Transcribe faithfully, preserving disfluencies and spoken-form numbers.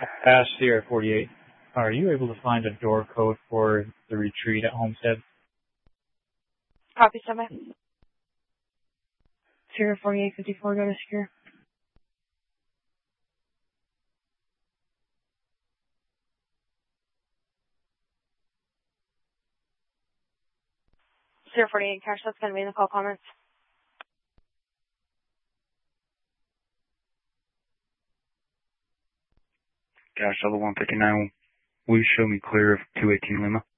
Ash Sierra forty-eight. Are you able to find a door code for the retreat at Homestead? Copy, Semi. Sierra forty-eight fifty-four, go to secure. Sierra forty-eight, Cash, that's going to be in the call comments. Cash, Level one fifty-nine, will you show me clear of two eighteen Lima?